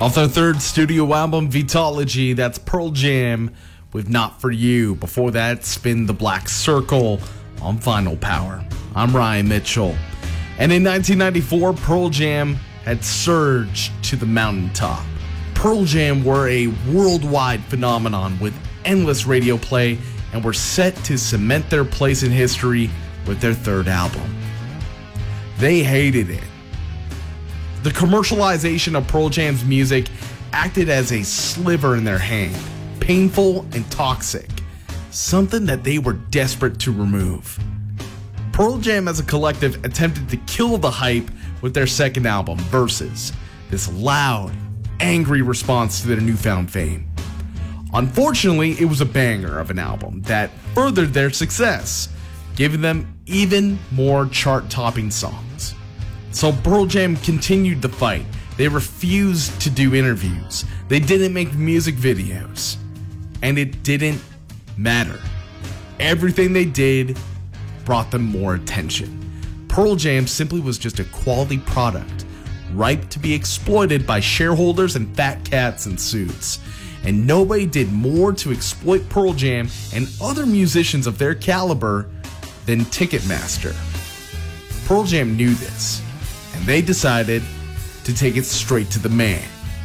Off their third studio album, Vitalogy, that's Pearl Jam with Not For You. Before that, Spin the Black Circle on Vinyl Power. I'm Ryan Mitchell. And in 1994, Pearl Jam had surged to the mountaintop. Pearl Jam were a worldwide phenomenon with endless radio play and were set to cement their place in history with their third album. They hated it. The commercialization of Pearl Jam's music acted as a sliver in their hand, painful and toxic, something that they were desperate to remove. Pearl Jam as a collective attempted to kill the hype with their second album, Versus, this loud, angry response to their newfound fame. Unfortunately, it was a banger of an album that furthered their success, giving them even more chart-topping songs. So Pearl Jam continued the fight. They refused to do interviews. They didn't make music videos. And it didn't matter. Everything they did brought them more attention. Pearl Jam simply was just a quality product, ripe to be exploited by shareholders and fat cats in suits. And nobody did more to exploit Pearl Jam and other musicians of their caliber than Ticketmaster. Pearl Jam knew this, and they decided to take it straight to the man.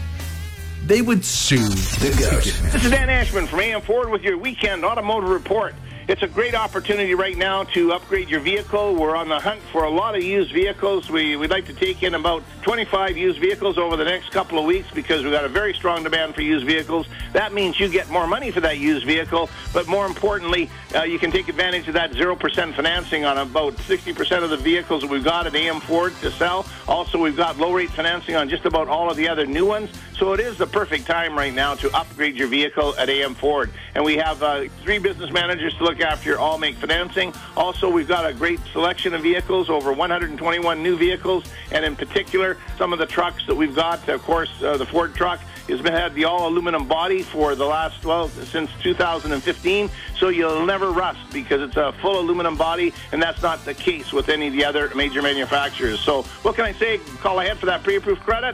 They would sue the Ticketmaster. This is Dan Ashman from AM Ford with your Weekend Automotive Report. It's a great opportunity right now to upgrade your vehicle. We're on the hunt for a lot of used vehicles. We'd like to take in about 25 used vehicles over the next couple of weeks because we've got a very strong demand for used vehicles. That means you get more money for that used vehicle, but more importantly, you can take advantage of that 0% financing on about 60% of the vehicles that we've got at AM Ford to sell. Also, we've got low-rate financing on just about all of the other new ones. So it is the perfect time right now to upgrade your vehicle at AM Ford. And we have 3 business managers to look after your all-make financing. Also, we've got a great selection of vehicles, over 121 new vehicles, and in particular, some of the trucks that we've got. Of course, the Ford truck has had the all-aluminum body for the last, since 2015, so you'll never rust because it's a full aluminum body, and that's not the case with any of the other major manufacturers. So what can I say? Call ahead for that pre-approved credit,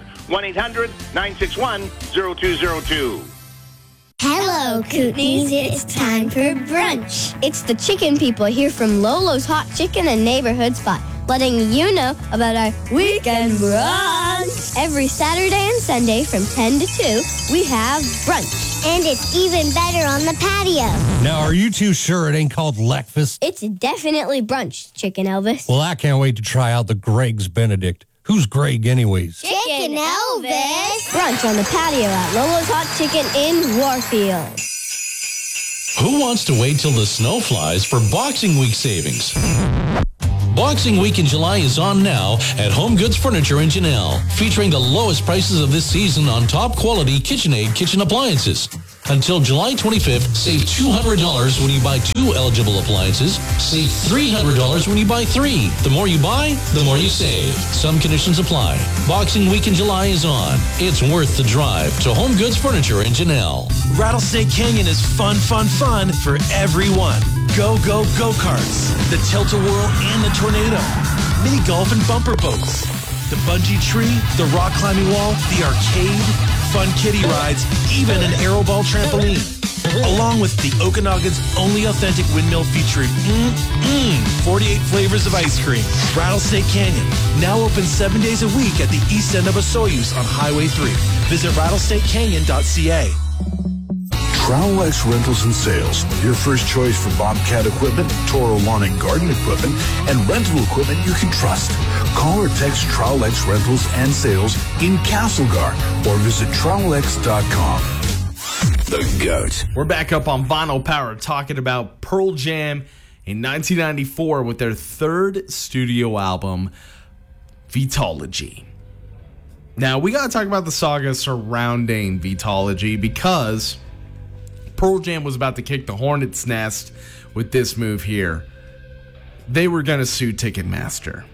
1-800-961-0202. Hello, Kootenays. It's time for brunch. It's the chicken people here from Lolo's Hot Chicken and Neighborhood Spot, letting you know about our weekend brunch. Every Saturday and Sunday from 10 to 2, we have brunch. And it's even better on the patio. Now, are you too sure it ain't called Leckfast? It's definitely brunch, Chicken Elvis. Well, I can't wait to try out the Greg's Benedict. Who's Greg anyways? Chicken Elvis. Brunch on the patio at Lolo's Hot Chicken in Warfield. Who wants to wait till the snow flies for Boxing Week savings? Boxing Week in July is on now at Home Goods Furniture in Janelle, featuring the lowest prices of this season on top quality KitchenAid kitchen appliances. Until July 25th, save $200 when you buy 2 eligible appliances. Save $300 when you buy 3. The more you buy, the more you save. Some conditions apply. Boxing Week in July is on. It's worth the drive to Home Goods Furniture in Janelle. Rattlesnake Canyon is fun, fun, fun for everyone. Go, go, go-karts, the tilt-a-whirl and the tornado, mini golf and bumper boats, the bungee tree, the rock climbing wall, the arcade, fun kiddie rides, even an aeroball trampoline, along with the Okanagan's only authentic windmill featuring 48 flavors of ice cream. Rattlesnake Canyon, now open 7 days a week at the east end of Osoyoos on Highway 3. Visit rattlesnakecanyon.ca. Trowel-X Rentals and Sales, your first choice for Bobcat equipment, Toro lawn and garden equipment, and rental equipment you can trust. Call or text Trowel-X Rentals and Sales in Castlegar or visit trowelx.com. The GOAT. We're back up on Vinyl Power talking about Pearl Jam in 1994 with their third studio album, Vitalogy. Now, we got to talk about the saga surrounding Vitalogy because Pearl Jam was about to kick the hornet's nest with this move here. They were going to sue Ticketmaster. A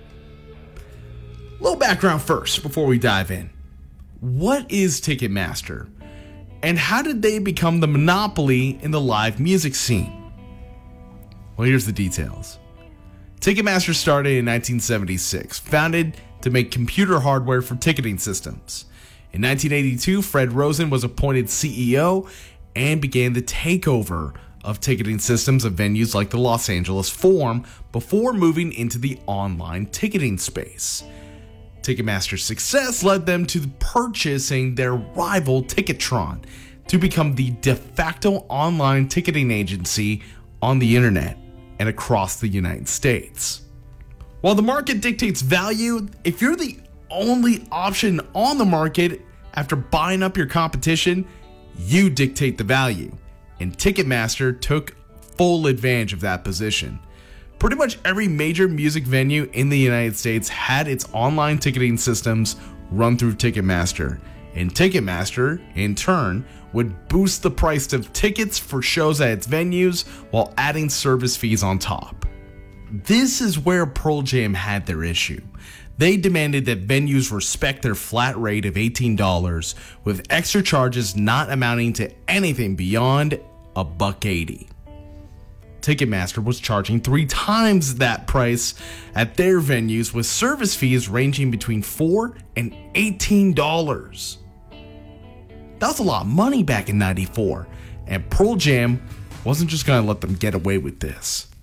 little background first before we dive in. What is Ticketmaster? And how did they become the monopoly in the live music scene? Well, here's the details. Ticketmaster started in 1976, founded to make computer hardware for ticketing systems. In 1982, Fred Rosen was appointed CEO and began the takeover of ticketing systems of venues like the Los Angeles Forum before moving into the online ticketing space. Ticketmaster's success led them to purchasing their rival Ticketron to become the de facto online ticketing agency on the internet and across the United States. While the market dictates value, if you're the only option on the market after buying up your competition, you dictate the value. And Ticketmaster took full advantage of that position. Pretty much every major music venue in the United States had its online ticketing systems run through Ticketmaster. And Ticketmaster, in turn, would boost the price of tickets for shows at its venues while adding service fees on top. This is where Pearl Jam had their issue. They demanded that venues respect their flat rate of $18, with extra charges not amounting to anything beyond $1.80. Ticketmaster was charging 3 times that price at their venues, with service fees ranging between $4 and $18. That was a lot of money back in '94, and Pearl Jam wasn't just going to let them get away with this.